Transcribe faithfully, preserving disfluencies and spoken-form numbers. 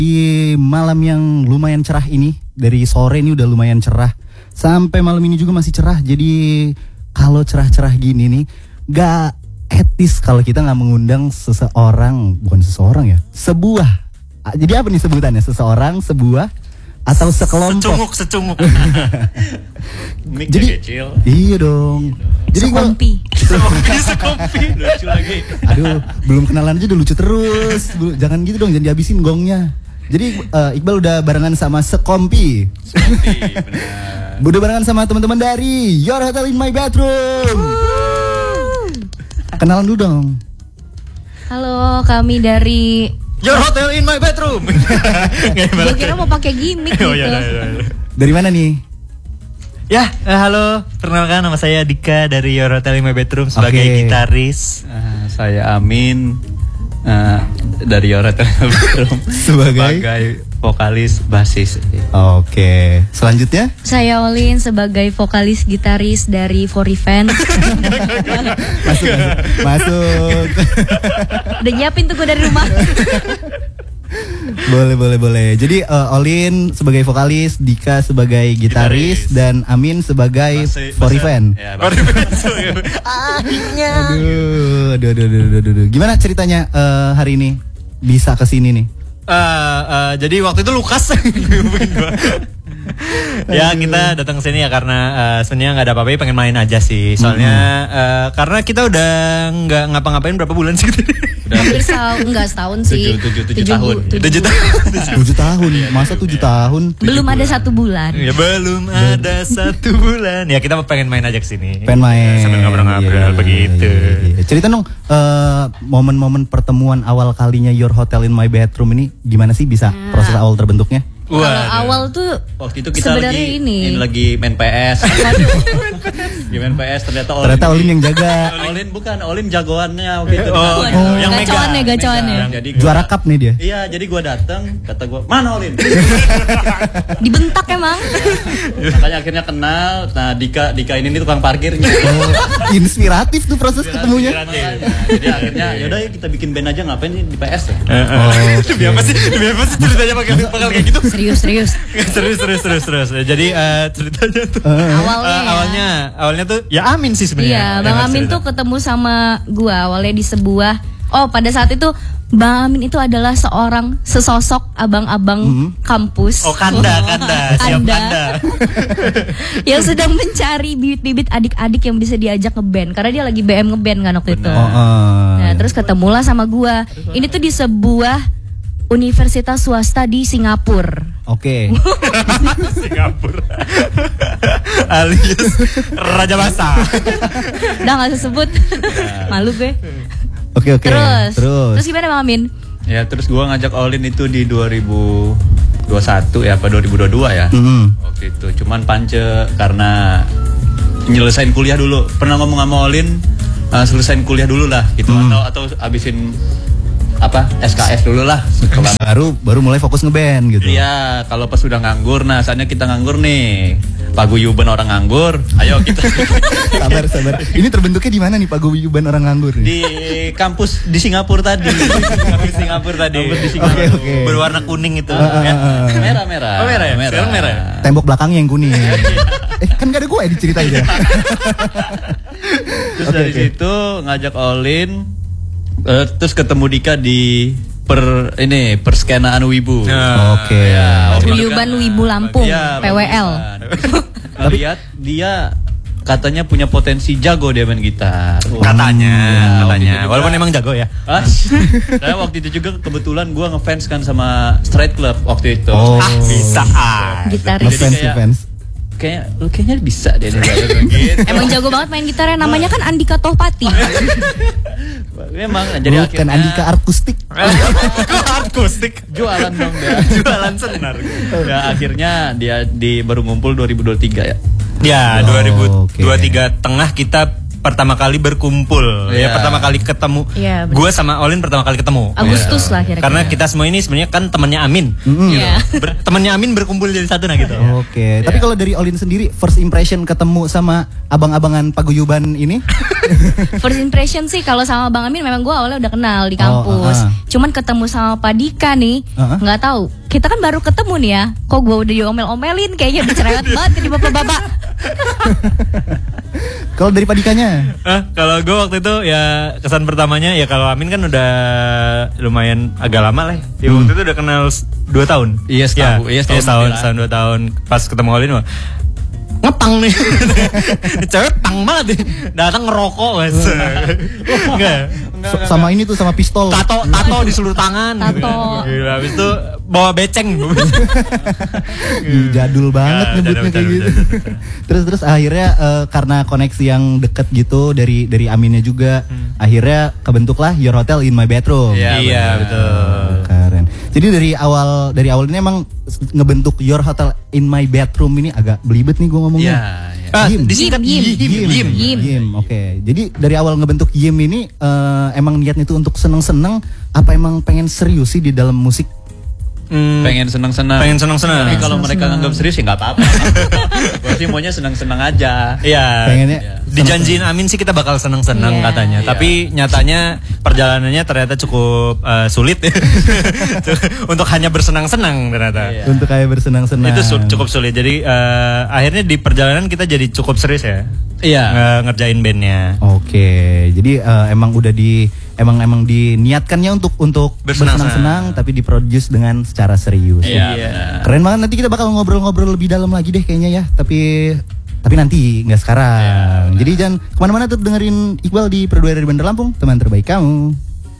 Di malam yang lumayan cerah ini, dari sore ini udah lumayan cerah, sampai malam ini juga masih cerah. Jadi kalau cerah-cerah gini nih, gak etis kalau kita gak mengundang seseorang, bukan seseorang ya, sebuah. Jadi apa nih sebutannya? Seseorang, sebuah, atau sekelompok? Secunguk, secunguk. Jadi kecil. Iya dong. Jadi Sekompi. Sekompi, sekompi. Lucu lagi. Aduh, belum kenalan aja udah lucu terus. Jangan gitu dong, jangan dihabisin gongnya. Jadi uh, Iqbal udah barengan sama Sekompi. Sekompi, benar. Udah barengan sama teman-teman dari Your Hotel in My Bedroom. Kenalan dulu dong. Halo, kami dari Your Hotel in My Bedroom. Gue kira mau pakai gimmick gitu. Oh, iya, iya, iya. Dari mana nih? Ya, eh, halo. Perkenalkan nama saya Dika dari Your Hotel in My Bedroom sebagai Oke. gitaris. Uh, saya Amin uh, dari Your Hotel in My Bedroom Sebagai? sebagai vokalis basis. Oke. Selanjutnya? Saya Olin sebagai vokalis gitaris dari For Event. Masuk, masuk. Masuk. Udah nyiapin tuh gue dari rumah. Boleh, boleh, boleh. Jadi uh, Olin sebagai vokalis, Dika sebagai gitaris, Gitaris. dan Amin sebagai Bahasa- For bahasa- Event. Ya, Baru bahasa- Akhirnya. Aduh, aduh, aduh, aduh, aduh, aduh. Gimana ceritanya uh, hari ini bisa kesini nih? Uh, uh, jadi waktu itu Lukas ngehubungin gua. Ya kita datang ke sini ya karena uh, sebenarnya nggak ada apa-apa, pengen main aja sih. Soalnya uh, karena kita udah nggak ngapa-ngapain berapa bulan sih? Hampir setahun, enggak setahun sih. Tujuh- tujuh- tujuh Tujuh tahun. bu- tujuh Tujuh bulan. tahun. Tujuh tahun, masa tujuh tahun? Belum ada satu bulan. Ya belum ada satu bulan. Ya kita pengen main aja ke sini. Pengen main. Sambil ngobrol-ngobrol Iya, iya, begitu. iya, iya. Cerita dong uh, momen-momen pertemuan awal kalinya Your Hotel in My Bedroom ini gimana sih bisa Nah. proses awal terbentuknya? Kalau Waduh. awal tuh Waktu itu kita sebenarnya lagi ini. ini lagi main P S. Lagi main P S ternyata Olin. Ternyata Olin yang jaga. Olin bukan, Olin jagoannya waktu itu. Oh, Waduh, oh, yang gacoannya, megang. gacoannya. Megang. Jadi gua- Juara cup nih dia. Iya, jadi gua datang, kata gua, "Mana Olin?" Dibentak emang. Makanya akhirnya kenal. Nah, Dika Dika ini nih tukang parkirnya. Oh, inspiratif tuh proses ketemunya. Makanya, jadi akhirnya yaudah ya kita bikin band aja, ngapain sih di P S ya? Oh, Demi apa sih? Demi apa sih ceritanya bakal bakal kayak gitu? Serius, serius. serius terus terus terus. Jadi eh, ceritanya tuh Awalnya eh, ya. awalnya awalnya tuh ya Amin sih sebenarnya. Iya, Bang Yang Amin cerita. tuh ketemu sama gua awalnya di sebuah. Oh, pada saat itu Bang Amin itu adalah seorang sesosok abang-abang kampus. Oh, kanda, kanda, siap kanda. Yang sedang mencari bibit-bibit adik-adik yang bisa diajak ngeband karena dia lagi B M ngeband kan waktu itu. oh, oh. Nah, terus ketemulah sama gua. Ini tuh di sebuah universitas swasta di Singapura. Oke. Singapura. Alias Raja Basah. Udah gak usah sebut. Malu gue. Oke, oke. Terus, Terus. terus gimana Bang Amin? Ya, terus gua ngajak Olin itu di dua ribu dua puluh satu ya, apa dua ribu dua puluh dua ya. Mm. Waktu itu cuman pance karena nyelesain kuliah dulu. Pernah ngomong sama Olin, uh, selesain kuliah dulu lah gitu, Hmm. atau atau abisin apa S K S dulu lah. Baru baru mulai fokus ngeband gitu. Iya, kalau pas sudah nganggur, nah saatnya kita nganggur nih. Paguyuban orang nganggur, ayo kita Sabar, sabar. Ini terbentuknya di mana nih paguyuban orang nganggur nih? di kampus di Singapura tadi. Kampus Singapura tadi. Kampus di Singapura. Oke, oke. Berwarna kuning itu. Ah, ah, ya. ah. Merah merah. Oh, merah ya? Sekarang merah ya? Tembok belakangnya yang kuning. Eh, kan gak ada gue diceritain ya. Terus Oke, dari oke. situ ngajak Olin, eh, terus ketemu Dika di per ini perskenaan Wibu. Nah, Oke. Ya, waktu itu Paguyuban kan- Wibu Lampung, Iya, P W L. Nah, lihat dia katanya punya potensi jago dia main gitar. Katanya, Nah, waktu katanya. itu juga- Walaupun emang jago ya. Ah, saya waktu itu juga kebetulan gue ngefans kan sama Straight Club waktu itu. Oh. Ah, bisa ah. Gitaris. Ngefans, kayak- ngefans. Kayak lu kayaknya bisa deh nih, gitu. Emang jago banget main gitarnya, namanya kan Andika Tohpati. Memang jadi Bukan akhirnya Andika Akustik. Kok akustik? jualan dong dia. Jualan senar. Ya, akhirnya dia di baru ngumpul dua ribu dua puluh tiga ya. Ya, Oh, dua ribu dua puluh oke. tiga tengah kita pertama kali berkumpul. Ya Iya. pertama kali ketemu. Iya, benar. Gue sama Olin pertama kali ketemu. Agustus lah kira-kira. Karena kita semua ini sebenarnya kan temannya Amin. Iya. Ber- temannya Amin berkumpul jadi satu nah gitu. Oke, tapi kalau dari Olin sendiri first impression ketemu sama abang-abangan paguyuban ini? First impression sih kalau sama Bang Amin memang gue awalnya udah kenal di kampus. ah, ah. Cuman ketemu sama Pak Dika nih, Ah, ah. nggak tahu. Kita kan baru ketemu nih ya. Kok gue udah diomel-omelin kayaknya udah cerewet banget jadi bapak-bapak. Kalau dari padikanya? Ah, kalau gue waktu itu ya kesan pertamanya ya kalau Amin kan udah lumayan agak lama lah. Ya Hmm. waktu itu udah kenal s- dua tahun. Iya, setahun. Ya, Iya, setahun iya, setahun, lah. setahun dua tahun. Pas ketemu Olin wah, ngepang nih. Cewek pang banget nih. Datang ngerokok mas. Enggak. So- sama ini tuh sama pistol. Tato, tato di seluruh tangan. Tato. Gila, habis itu bawa beceng. Ih, jadul banget Ya, nyebutnya jadul, kayak jadul, gitu. jadul, jadul. terus terus akhirnya eh, karena koneksi yang deket gitu dari dari Aminnya juga, akhirnya kebentuklah Your Hotel in My Bedroom. Iya, Iya, benar. betul. Keren. Jadi dari awal dari awal ini emang ngebentuk Your Hotel in My Bedroom ini agak belibet nih gue ngomongnya. Iya, iya. Ah, Yim. disingkat Yim, Yim. Yim. Yim. Yim. Yim, oke. Jadi dari awal ngebentuk Yim ini eh, emang niatnya itu untuk seneng-seneng apa emang pengen serius sih di dalam musik? Hmm, Pengen senang-senang. pengen senang-senang. Tapi kalau mereka nganggap serius ya nggak apa-apa. Gue sih maunya senang-senang aja. Iya. Pengennya Dijanjiin Amin sih kita bakal seneng-seneng Iya. katanya. Iya. Tapi nyatanya perjalanannya ternyata cukup eh, sulit untuk hanya bersenang-senang ternyata. Iya. untuk kayak bersenang-senang. Itu su- cukup sulit. Jadi eh, akhirnya di perjalanan kita jadi cukup serius ya. Iya. Nge- ngerjain bandnya. Oke, jadi eh, emang udah di emang emang diniatkannya untuk untuk Bersenang-senang. bersenang-senang tapi diproduce dengan secara serius. Iya. Iya. benar. Keren banget, nanti kita bakal ngobrol-ngobrol lebih dalam lagi deh kayaknya ya. Tapi tapi nanti nggak sekarang. Iya, benar. Jadi jangan kemana-mana, tetap dengerin Iqbal di Perduai dari Bandar Lampung, teman terbaik kamu.